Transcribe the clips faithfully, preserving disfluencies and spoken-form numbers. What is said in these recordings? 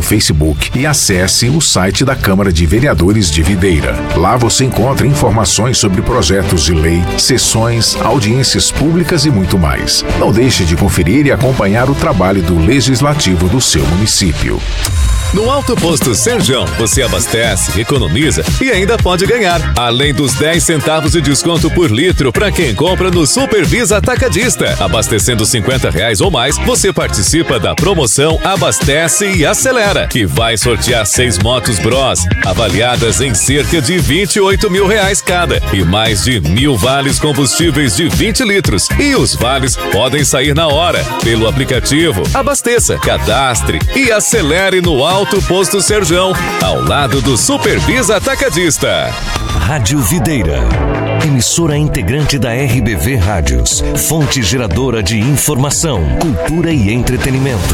Facebook e acesse o site da Câmara de Vereadores de Videira. Lá você encontra informações sobre projetos de lei, sessões, audiências públicas e muito mais. Não deixe de conferir e acompanhar o trabalho do Legislativo do seu município. No Alto Posto Serjão, você abastece, economiza e ainda pode ganhar. Além dos dez centavos de desconto por litro para quem compra no Supervisa Atacadista. Abastecendo cinquenta reais ou mais, você participa da promoção Abastece e Acelera, que vai sortear seis motos Bros, avaliadas em cerca de vinte e oito mil reais cada. E mais de mil vales combustíveis de vinte litros. E os vales podem sair na hora, pelo aplicativo. Abasteça, cadastre e acelere no Alto Alto Posto Serjão, ao lado do Supervisa Atacadista. Rádio Videira, emissora integrante da R B V Rádios, fonte geradora de informação, cultura e entretenimento.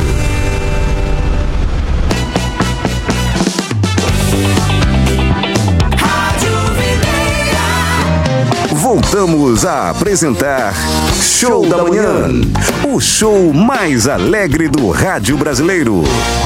Voltamos a apresentar Show da Manhã, o show mais alegre do rádio brasileiro.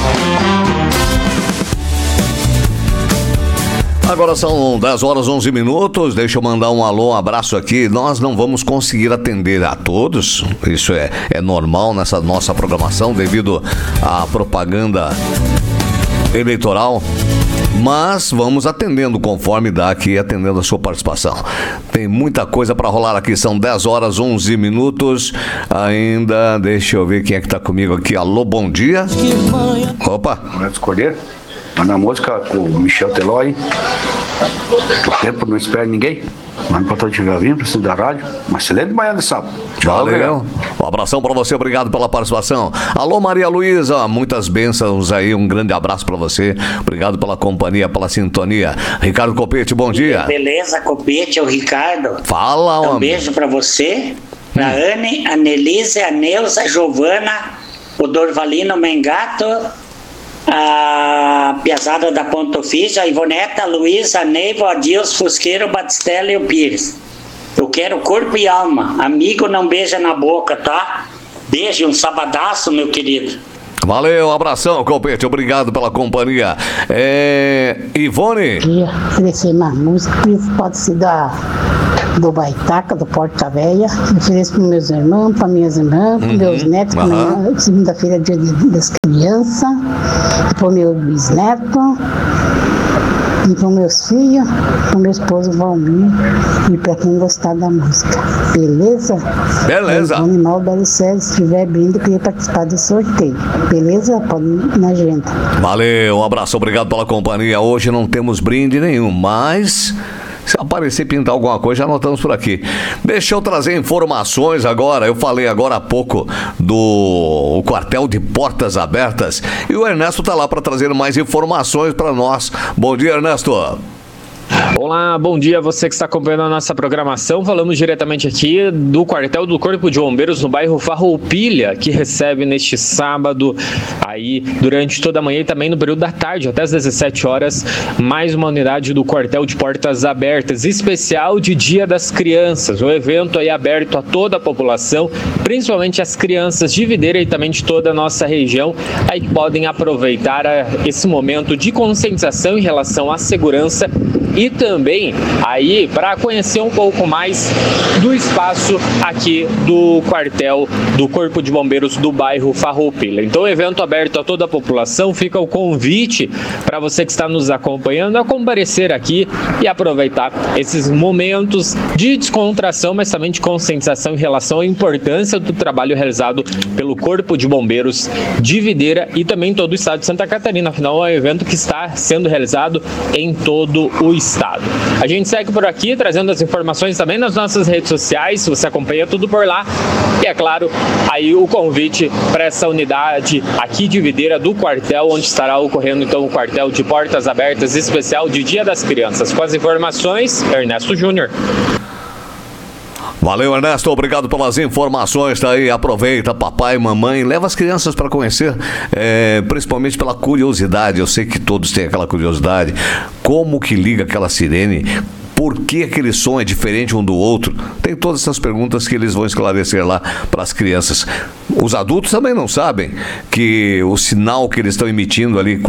Agora são dez horas e onze minutos, deixa eu mandar um alô, um abraço aqui. Nós não vamos conseguir atender a todos, isso é, é normal nessa nossa programação devido à propaganda eleitoral, mas vamos atendendo conforme dá aqui, atendendo a sua participação. Tem muita coisa para rolar aqui, são dez horas e onze minutos ainda. Deixa eu ver quem é que tá comigo aqui. Alô, bom dia. Opa, Vamos escolher. Manda a música com o Michel Teló. O tempo não espera ninguém. Manda pra todo tiver vindo, precisa da rádio. Uma excelente manhã de sábado. Tchau, valeu. Um abração pra você, obrigado pela participação. Alô, Maria Luísa, muitas bênçãos aí, um grande abraço pra você. Obrigado pela companhia, pela sintonia. Ricardo Copete, bom dia. Beleza, Copete, é o Ricardo. Fala, homem. Um beijo pra você, pra hum. Anne, a Nelise, a Neuza, a Giovana, o Dorvalino Mengato, a Piazada da Ponto Ofício, a Ivoneta, a Luísa, a Neiva, a Dios, Fusqueiro, o Batistella e o Pires. Eu quero corpo e alma. Amigo não beija na boca, tá? Beijo, um sabadaço, meu querido. Valeu, um abração, Copete, obrigado pela companhia. É... Ivone? Eu queria oferecer uma música, pode ser da... do Baitaca, do Porta Velha. Eu ofereço para meus irmãos, para minhas irmãs, para uhum. meus netos, uhum. amanhã, segunda-feira é dia das crianças, para o meu bisneto, e para os meus filhos, para o meu esposo Valmir, e para quem gostar da música. Beleza? Beleza. O animal da Lucélia, se estiver vindo, eu queria participar do sorteio. Beleza? Pode ir na agenda. Valeu, um abraço, obrigado pela companhia. Hoje não temos brinde nenhum, mas... se aparecer pintar alguma coisa, já anotamos por aqui. Deixa eu trazer informações agora. Eu falei agora há pouco do quartel de Portas Abertas e o Ernesto tá lá para trazer mais informações para nós. Bom dia, Ernesto. Olá, bom dia a você que está acompanhando a nossa programação. Falamos diretamente aqui do quartel do Corpo de Bombeiros no bairro Farroupilha, que recebe neste sábado, aí durante toda a manhã e também no período da tarde, até às dezessete horas, mais uma unidade do quartel de Portas Abertas, especial de Dia das Crianças. O evento aí aberto a toda a população, principalmente as crianças de Videira e também de toda a nossa região, aí que podem aproveitar esse momento de conscientização em relação à segurança e também aí para conhecer um pouco mais do espaço aqui do quartel do Corpo de Bombeiros do bairro Farroupilha. Então, evento aberto a toda a população, fica o convite para você que está nos acompanhando a comparecer aqui e aproveitar esses momentos de descontração, mas também de conscientização em relação à importância do trabalho realizado pelo Corpo de Bombeiros de Videira e também todo o estado de Santa Catarina. Afinal, é um evento que está sendo realizado em todo o estado. A gente segue por aqui, trazendo as informações também nas nossas redes sociais, você acompanha tudo por lá. E é claro, aí o convite para essa unidade aqui de Videira do quartel, onde estará ocorrendo então o quartel de Portas Abertas especial de Dia das Crianças. Com as informações, Ernesto Júnior. Valeu, Ernesto, obrigado pelas informações, tá aí, aproveita, papai, mamãe, leva as crianças para conhecer, é, principalmente pela curiosidade. Eu sei que todos têm aquela curiosidade, como que liga aquela sirene, por que aquele som é diferente um do outro, tem todas essas perguntas que eles vão esclarecer lá para as crianças. Os adultos também não sabem que o sinal que eles estão emitindo ali